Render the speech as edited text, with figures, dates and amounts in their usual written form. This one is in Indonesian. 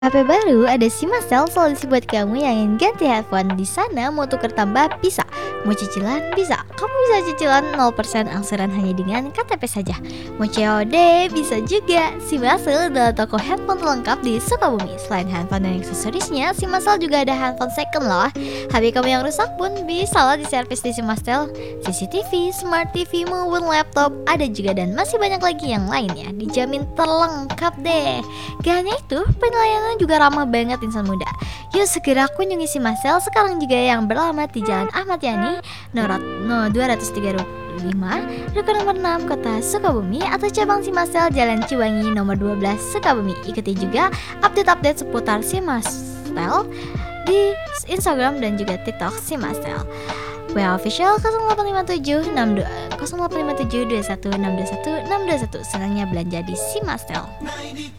HP baru ada Simasel solusi buat kamu yang ingin ganti handphone. Di sana mau tuker tambah bisa, mau cicilan bisa. Kamu bisa cicilan 0% angsuran hanya dengan KTP saja. Mau COD bisa juga. Simasel adalah toko handphone lengkap di Sukabumi. Selain handphone dan aksesorisnya, Simasel juga ada handphone second loh. HP kamu yang rusak pun bisa loh diservis di Simasel. CCTV, Smart TV maupun laptop ada juga, dan masih banyak lagi yang lainnya. Dijamin terlengkap deh. Gak hanya itu, pelayanan juga ramah banget insan muda. Yuk segera kunjungi Simasel sekarang juga yang beralamat di Jalan Ahmad Yani no 235 Rukun nomor 6 Kota Sukabumi, atau cabang Simasel Jalan Ciwangi nomor 12 Sukabumi. Ikuti juga update-update seputar Simasel di Instagram dan juga TikTok Simasel. WA official 0857 21 621. Senangnya belanja di Simasel.